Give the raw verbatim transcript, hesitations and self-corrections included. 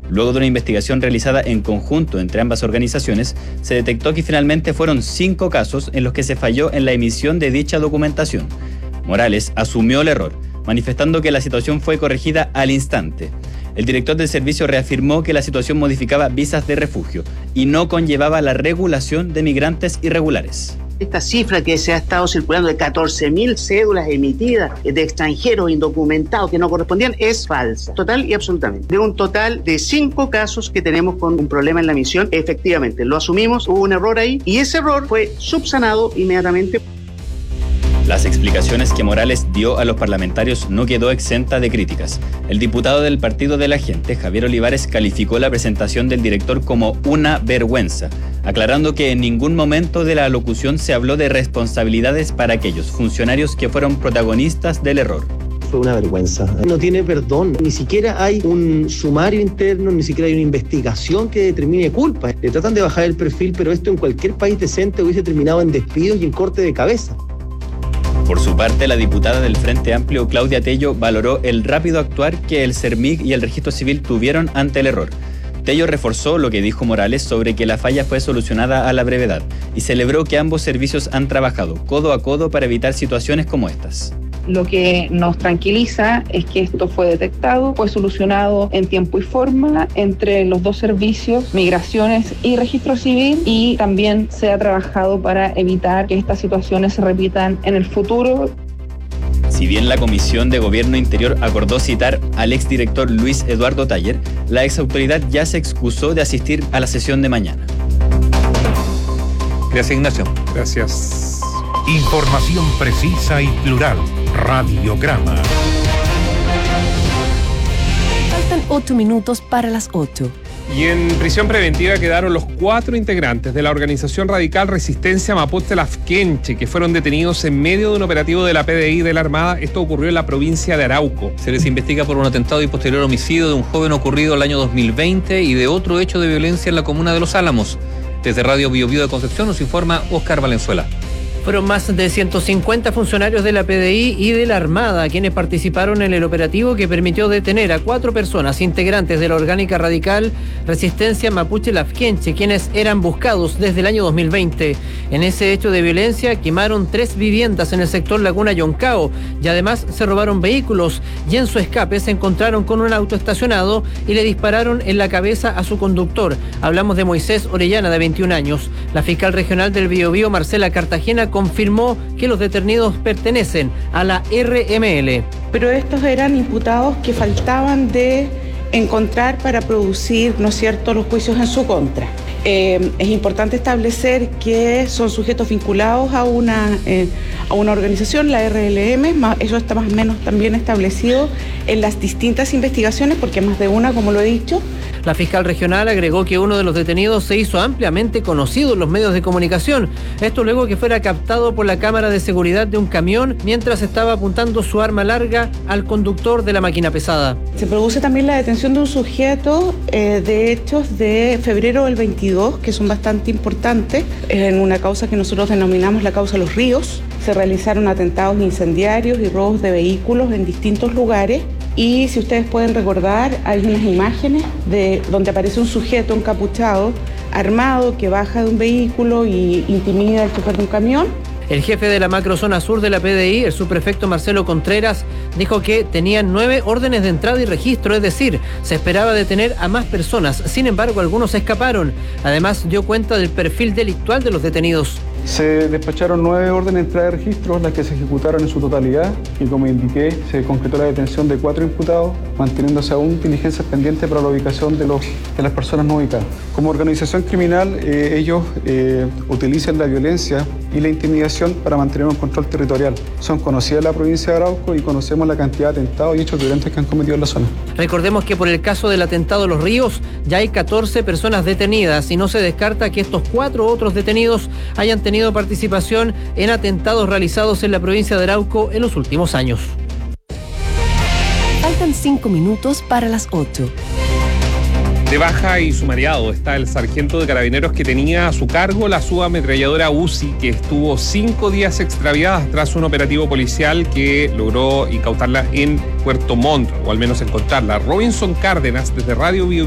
Luego de una investigación realizada en conjunto entre ambas organizaciones, se detectó que finalmente fueron cinco casos en los que se falló en la emisión de dicha documentación. Morales asumió el error, manifestando que la situación fue corregida al instante. El director del servicio reafirmó que la situación modificaba visas de refugio y no conllevaba la regulación de migrantes irregulares. Esta cifra que se ha estado circulando de catorce mil cédulas emitidas de extranjeros indocumentados que no correspondían es falsa, total y absolutamente. De un total de cinco casos que tenemos con un problema en la emisión, efectivamente lo asumimos, hubo un error ahí y ese error fue subsanado inmediatamente. Las explicaciones que Morales dio a los parlamentarios no quedó exenta de críticas. El diputado del Partido de la Gente, Javier Olivares, calificó la presentación del director como una vergüenza, aclarando que en ningún momento de la alocución se habló de responsabilidades para aquellos funcionarios que fueron protagonistas del error. Fue una vergüenza. No tiene perdón. Ni siquiera hay un sumario interno, ni siquiera hay una investigación que determine culpa. Le tratan de bajar el perfil, pero esto en cualquier país decente hubiese terminado en despidos y en corte de cabeza. Por su parte, la diputada del Frente Amplio, Claudia Tello, valoró el rápido actuar que el CERMIG y el Registro Civil tuvieron ante el error. Tello reforzó lo que dijo Morales sobre que la falla fue solucionada a la brevedad y celebró que ambos servicios han trabajado codo a codo para evitar situaciones como estas. Lo que nos tranquiliza es que esto fue detectado, fue solucionado en tiempo y forma entre los dos servicios, Migraciones y Registro Civil, y también se ha trabajado para evitar que estas situaciones se repitan en el futuro. Si bien la Comisión de Gobierno Interior acordó citar al exdirector Luis Eduardo Taller, la exautoridad ya se excusó de asistir a la sesión de mañana. Gracias, Ignacio. Gracias. Información precisa y plural. Radiograma. Faltan ocho minutos para las ocho. Y en prisión preventiva quedaron los cuatro integrantes de la organización radical Resistencia Mapuche Lafkenche, que fueron detenidos en medio de un operativo de la P D I de la Armada. Esto ocurrió en la provincia de Arauco. Se les investiga por un atentado y posterior homicidio de un joven ocurrido el año dos mil veinte y de otro hecho de violencia en la comuna de Los Álamos. Desde Radio Bio Bio de Concepción nos informa Óscar Valenzuela. Fueron más de ciento cincuenta funcionarios de la P D I y de la Armada quienes participaron en el operativo que permitió detener a cuatro personas integrantes de la orgánica radical Resistencia Mapuche Lafkenche, quienes eran buscados desde el año dos mil veinte. En ese hecho de violencia quemaron tres viviendas en el sector Laguna Yoncao y además se robaron vehículos, y en su escape se encontraron con un auto estacionado y le dispararon en la cabeza a su conductor. Hablamos de Moisés Orellana, de veintiún años. La fiscal regional del Biobío, Marcela Cartagena, confirmó que los detenidos pertenecen a la R M L. Pero estos eran imputados que faltaban de encontrar para producir, ¿no es cierto?, los juicios en su contra. Eh, es importante establecer que son sujetos vinculados a una, eh, a una organización, la R L M, más, eso está más o menos también establecido en las distintas investigaciones, porque más de una, como lo he dicho. La fiscal regional agregó que uno de los detenidos se hizo ampliamente conocido en los medios de comunicación. Esto luego que fuera captado por la cámara de seguridad de un camión mientras estaba apuntando su arma larga al conductor de la máquina pesada. Se produce también la detención de un sujeto eh, de hechos de febrero del veintidós, que son bastante importantes, en una causa que nosotros denominamos la causa Los Ríos. Se realizaron atentados incendiarios y robos de vehículos en distintos lugares. Y si ustedes pueden recordar, hay unas imágenes de donde aparece un sujeto encapuchado, armado, que baja de un vehículo y intimida al chofer de un camión. El jefe de la macrozona sur de la P D I, el subprefecto Marcelo Contreras, dijo que tenían nueve órdenes de entrada y registro, es decir, se esperaba detener a más personas. Sin embargo, algunos escaparon. Además, dio cuenta del perfil delictual de los detenidos. Se despacharon nueve órdenes de entrada de registros, las que se ejecutaron en su totalidad, y como indiqué, se concretó la detención de cuatro imputados, manteniéndose aún diligencias pendientes para la ubicación de, los, de las personas no ubicadas. Como organización criminal, eh, ellos eh, utilizan la violencia y la intimidación para mantener un control territorial. Son conocidas la provincia de Arauco y conocemos la cantidad de atentados y hechos violentos que han cometido en la zona. Recordemos que por el caso del atentado a Los Ríos ya hay catorce personas detenidas y no se descarta que estos cuatro otros detenidos hayan tenido participación en atentados realizados en la provincia de Arauco en los últimos años. Faltan cinco minutos para las ocho. De baja y sumariado está el sargento de carabineros que tenía a su cargo la subametralladora U C I, que estuvo cinco días extraviada tras un operativo policial que logró incautarla en Puerto Montt, o al menos encontrarla. Robinson Cárdenas, desde Radio Bio